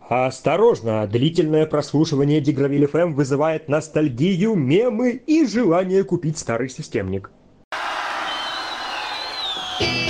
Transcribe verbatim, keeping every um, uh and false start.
Осторожно, длительное прослушивание Дигровиль эф эм вызывает ностальгию, мемы и желание купить старый системник.